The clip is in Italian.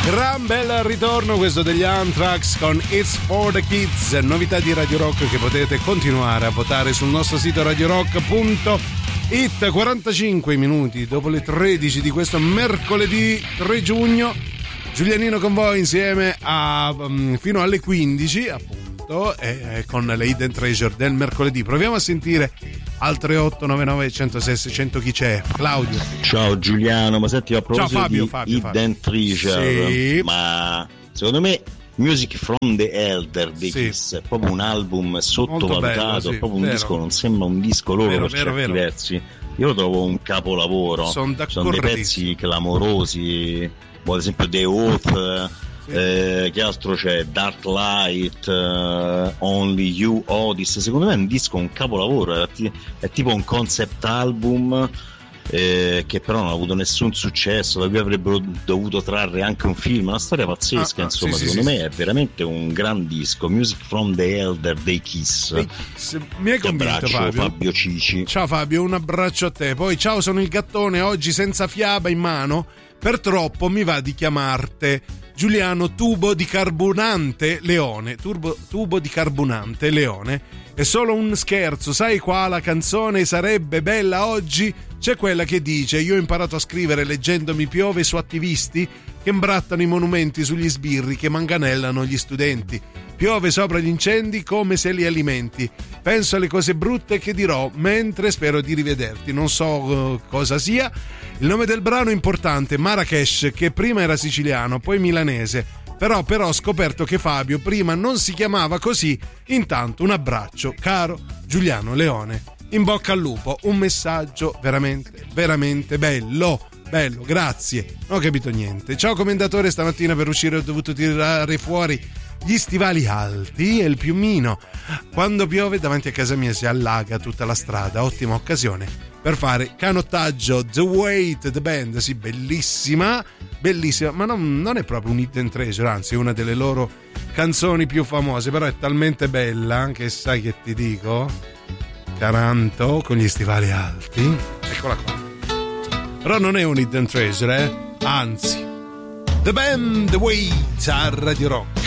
Gran bel ritorno questo degli Anthrax con It's for the Kids, novità di Radio Rock che potete continuare a votare sul nostro sito radiorock.it. 45 minuti dopo le 13 di questo mercoledì 3 giugno, Giulianino con voi insieme fino alle 15 appunto, con le Hidden Treasure del mercoledì. Proviamo a sentire altre 899 106 600 chi c'è. Claudio. Ciao Giuliano, ma senti, a proposito di Fabio. Hidden Treasure, Sì. Ma secondo me Music from the Elder dei Kiss è proprio un album sottovalutato, bello, proprio un disco, non sembra un disco loro per certi versi. Io lo trovo un capolavoro, sono dei pezzi clamorosi, ad esempio The Oath, che altro c'è? Dark Light, Only You, Otis. Secondo me è un disco, un capolavoro, è tipo un concept album che però non ha avuto nessun successo, da cui avrebbero dovuto trarre anche un film, una storia pazzesca, insomma. Secondo me è veramente un gran disco. Music from the Elder dei Kiss. Mi hai convinto, Fabio Cici. Ciao Fabio, un abbraccio a te. Poi ciao, sono il Gattone, oggi senza fiaba in mano, per troppo mi va di chiamarti Giuliano Tubo di Carbonante Leone. Tubo di Carbonante Leone. È solo un scherzo, sai quale canzone sarebbe bella oggi? C'è quella che dice: io ho imparato a scrivere leggendomi piove su attivisti che imbrattano i monumenti sugli sbirri che manganellano gli studenti. Piove sopra gli incendi come se li alimenti. Penso alle cose brutte che dirò mentre spero di rivederti. Non so cosa sia. Il nome del brano è importante, Marrakesh, che prima era siciliano, poi milanese. Però ho scoperto che Fabio prima non si chiamava così. Intanto un abbraccio, caro Giuliano Leone. In bocca al lupo, un messaggio veramente, veramente bello, grazie. Non ho capito niente. Ciao commendatore, stamattina per uscire ho dovuto tirare fuori gli stivali alti e il piumino. Quando piove davanti a casa mia si allaga tutta la strada, ottima occasione per fare canottaggio. The Wait, The Band, sì, bellissima, ma non è proprio un hidden treasure, anzi è una delle loro canzoni più famose, però è talmente bella che sai che ti dico? Taranto con gli stivali alti, eccola qua. Però non è un hidden treasure, anzi. The Band, The Wait a Radio Rock.